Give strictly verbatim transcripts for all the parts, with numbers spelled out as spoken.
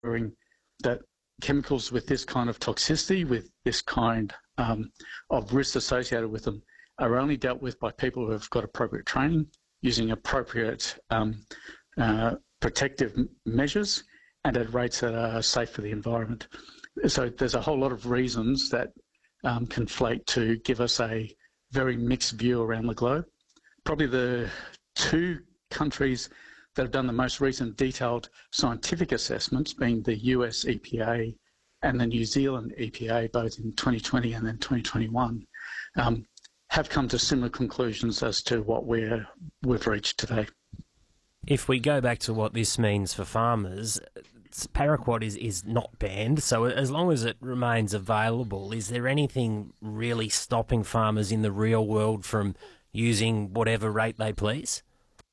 that chemicals with this kind of toxicity, with this kind um, of risk associated with them, are only dealt with by people who have got appropriate training, using appropriate um, uh, protective measures, and at rates that are safe for the environment. So there's a whole lot of reasons that um, conflate to give us a very mixed view around the globe. Probably the two countries that have done the most recent detailed scientific assessments, being the U S E P A and the New Zealand E P A, both in twenty twenty and then twenty twenty-one, um, have come to similar conclusions as to what we're, we've reached today. If we go back to what this means for farmers, paraquat is, is not banned, so as long as it remains available, is there anything really stopping farmers in the real world from using whatever rate they please?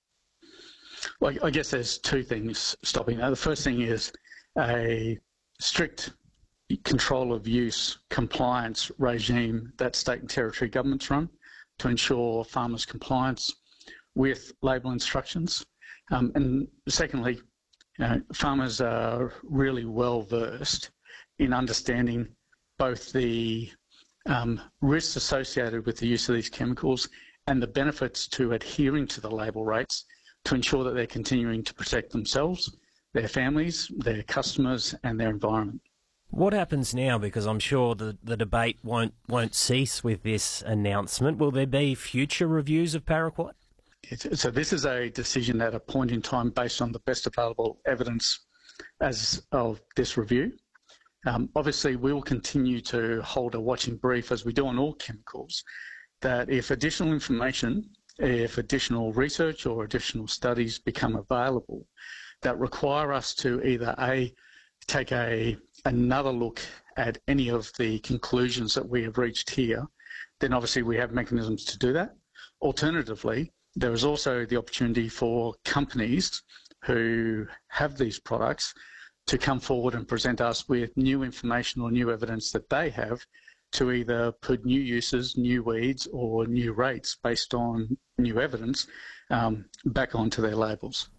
Well, I guess there's two things stopping that. The first thing is a strict control of use compliance regime that state and territory governments run to ensure farmers' compliance with label instructions. Um, and secondly, you know, farmers are really well versed in understanding both the um, risks associated with the use of these chemicals and the benefits to adhering to the label rates to ensure that they're continuing to protect themselves, their families, their customers and their environment. What happens now? Because I'm sure the, the debate won't won't cease with this announcement. Will there be future reviews of paraquat? It's, so this is a decision at a point in time based on the best available evidence as of this review. Um, obviously, we will continue to hold a watching brief, as we do on all chemicals, that if additional information, if additional research or additional studies become available that require us to either A, take a another look at any of the conclusions that we have reached here, then obviously we have mechanisms to do that. Alternatively, there is also the opportunity for companies who have these products to come forward and present us with new information or new evidence that they have to either put new uses, new weeds or new rates based on new evidence um, back onto their labels.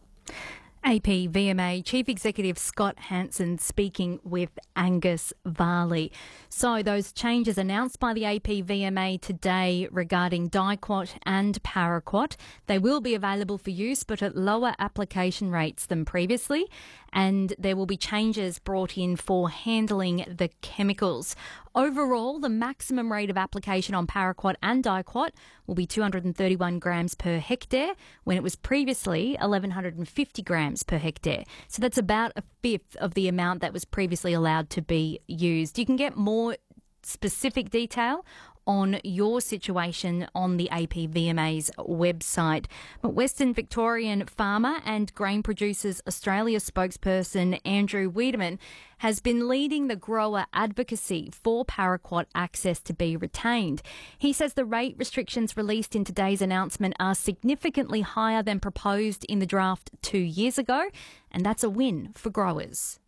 A P V M A Chief Executive Scott Hansen speaking with Angus Varley. So those changes announced by the A P V M A today regarding diquat and paraquat, they will be available for use but at lower application rates than previously, and there will be changes brought in for handling the chemicals. Overall, the maximum rate of application on paraquat and diquat will be two hundred thirty-one grams per hectare when it was previously eleven fifty grams per hectare. So that's about a fifth of the amount that was previously allowed to be used. You can get more specific detail on your situation on the A P V M A's website. But Western Victorian Farmer and Grain Producers Australia spokesperson Andrew Wiedemann has been leading the grower advocacy for paraquat access to be retained. He says the rate restrictions released in today's announcement are significantly higher than proposed in the draft two years ago, and that's a win for growers.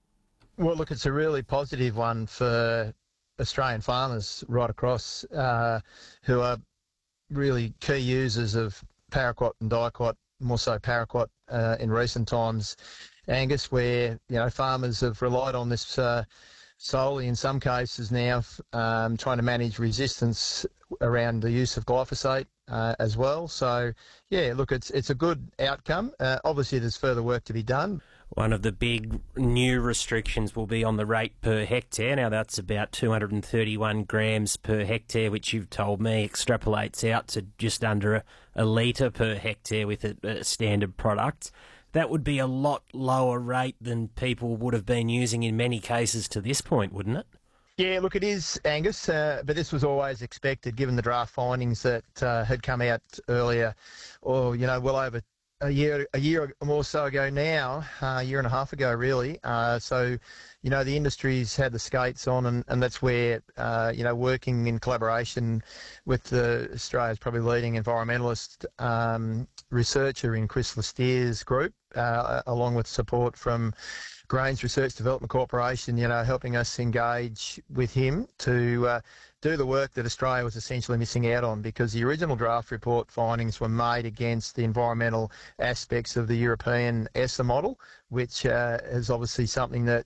Well, look, it's a really positive one for Australian farmers right across uh, who are really key users of paraquat and diquat, more so paraquat uh, in recent times, Angus, where you know farmers have relied on this uh, solely in some cases now, um, trying to manage resistance around the use of glyphosate uh, as well. So, yeah, look, it's it's a good outcome. Uh, obviously, there's further work to be done. One of the big new restrictions will be on the rate per hectare. Now, that's about two hundred thirty-one grams per hectare, which you've told me extrapolates out to just under a, a litre per hectare with a, a standard product. That would be a lot lower rate than people would have been using in many cases to this point, wouldn't it? Yeah, look, it is, Angus, uh, but this was always expected given the draft findings that uh, had come out earlier, or, you know, well over a year, a year or more so ago now, uh, a year and a half ago, really. Uh, so, you know, the industry's had the skates on, and, and that's where, uh, you know, working in collaboration with the Australia's probably leading environmentalist um, researcher in Chris Lestier's group, uh, along with support from Grains Research Development Corporation, you know, helping us engage with him to uh, do the work that Australia was essentially missing out on, because the original draft report findings were made against the environmental aspects of the European E S A model, which uh, is obviously something that